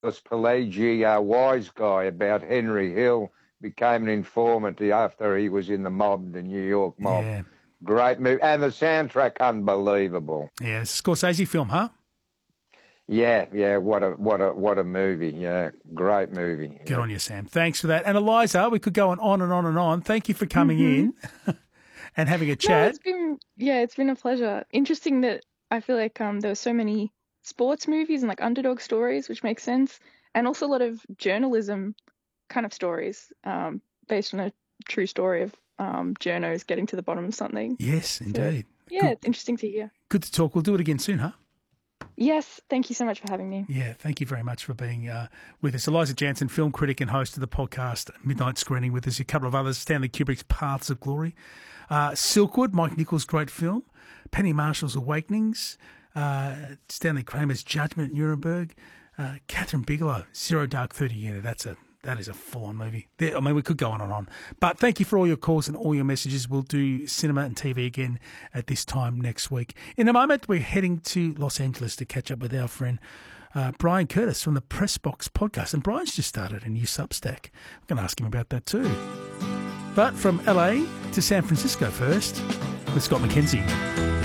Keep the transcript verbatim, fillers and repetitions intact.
Pelagi, uh, wise guy about Henry Hill, became an informant after he was in the mob, the New York mob. Yeah. Great movie. And the soundtrack, unbelievable. Yeah, it's a Scorsese film, huh? Yeah, yeah, what a what a what a movie. Yeah, great movie. Good yeah. on you, Sam. Thanks for that. And Eliza, we could go on, on and on and on. Thank you for coming Mm-hmm. in and having a No, chat. it's been yeah, it's been a pleasure. Interesting that I feel like um there were so many sports movies and like underdog stories, which makes sense, and also a lot of journalism kind of stories um based on a true story of um journos getting to the bottom of something. Yes, indeed. So, yeah, Good. it's interesting to hear. Good to talk. We'll do it again soon, huh? Yes, thank you so much for having me. Yeah, thank you very much for being uh, with us. Eliza Jansen, film critic and host of the podcast Midnight Screening with us. A couple of others, Stanley Kubrick's Paths of Glory. Uh, Silkwood, Mike Nichols' great film. Penny Marshall's Awakenings. Uh, Stanley Kramer's Judgment at Nuremberg. Uh, Catherine Bigelow, Zero Dark Thirty. Yeah, that's a that is a full-on movie. There, I mean, we could go on and on. But thank you for all your calls and all your messages. We'll do cinema and T V again at this time next week. In a moment, we're heading to Los Angeles to catch up with our friend uh, Brian Curtis from the Press Box podcast. And Brian's just started a new Substack. I'm going to ask him about that too. But from L A to San Francisco first with Scott McKenzie.